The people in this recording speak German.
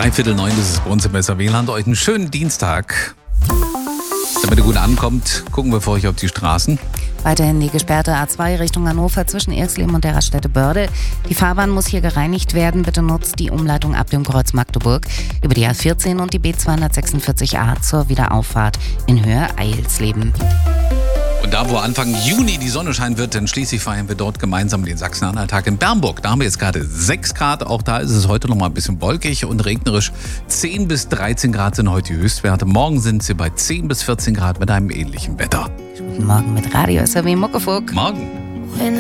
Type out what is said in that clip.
3:45, das ist bei uns im SRW-Land. Euch einen schönen Dienstag. Damit ihr gut ankommt, gucken wir für euch auf die Straßen. Weiterhin die gesperrte A2 Richtung Hannover zwischen Irxleben und der Raststätte Börde. Die Fahrbahn muss hier gereinigt werden. Bitte nutzt die Umleitung ab dem Kreuz Magdeburg über die A14 und die B246a zur Wiederauffahrt in Höhe Eilsleben. Und da, wo Anfang Juni die Sonne scheinen wird, dann schließlich feiern wir dort gemeinsam den Sachsen-Anhalt-Tag in Bernburg. Da haben wir jetzt gerade 6 Grad. Auch da ist es heute noch mal ein bisschen wolkig und regnerisch. 10 bis 13 Grad sind heute die Höchstwerte. Morgen sind sie bei 10 bis 14 Grad mit einem ähnlichen Wetter. Guten Morgen mit Radio SRW Muckefuck. Morgen.